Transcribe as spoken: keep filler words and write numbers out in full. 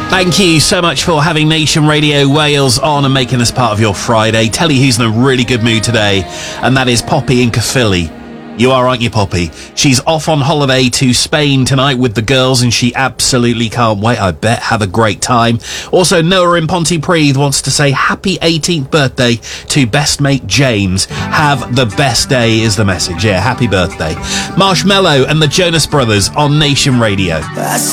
Thank you so much for having Nation Radio Wales on and making this part of your Friday. Tell you who's in a really good mood today, and that is Poppy in Caerphilly. You are, aren't you, Poppy? She's off on holiday to Spain tonight with the girls, and she absolutely can't wait, I bet. Have a great time. Also, Noah in Pontypridd wants to say happy eighteenth birthday to best mate James. Have the best day is the message. Yeah, happy birthday. Marshmello and the Jonas Brothers on Nation Radio.